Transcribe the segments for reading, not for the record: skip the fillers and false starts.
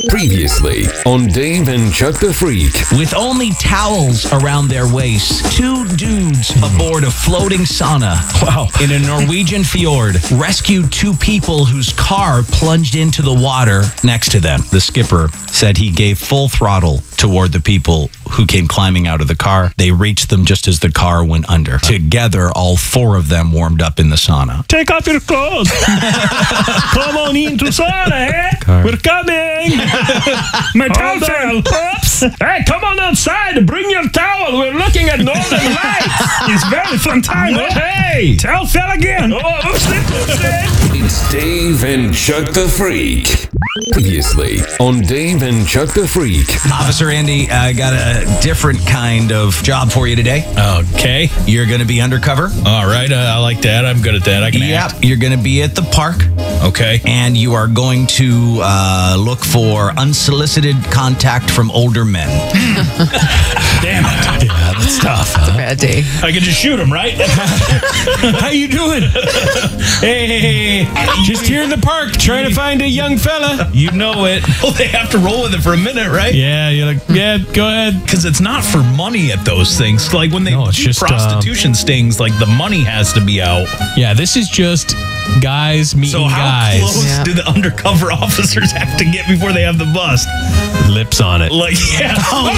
Previously on Dave and Chuck the Freak. With only towels around their waists, two dudes aboard a floating sauna in a Norwegian fjord rescued two people whose car plunged into the water next to them. The skipper said he gave full throttle toward the people who came climbing out of the car. They reached them just as the car went under. Together, all four of them warmed up in the sauna. Take off your clothes. Come on into sauna, eh? We're coming. My towel fell. Oops. Hey, come on outside. Bring your towel. We're looking at Northern Lights. It's very fun time. Oh, hey, towel fell again. Oh, oopsie. It's Dave and Chuck the Freak. Previously on Dave and Chuck the Freak. Officer Andy, I got a different kind of job for you today. Okay. You're going to be undercover. All right. I like that. I'm good at that. I can act. You're going to be at the park. Okay. And you are going to look for unsolicited contact from older men. Damn it. Yeah, that's tough. It's a bad day. I can just shoot him, right? How you doing? Hey, just here in the park trying to find a young fella. You know it. Well, they have to roll with it for a minute, right? Yeah, you're like, yeah, go ahead. Because it's not for money at those things. Like when they No, it's do just, prostitution stings, like the money has to be out. Yeah, this is just guys meeting So how guys. close do the undercover officers have to get before they have the bust? Lips on it. Like, yeah.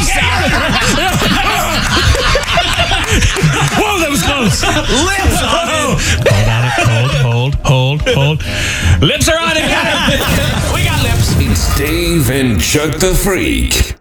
Whoa, that was close. Lips on it. Hold. Lips are on it. We got lips. It's Dave and Chuck the Freak.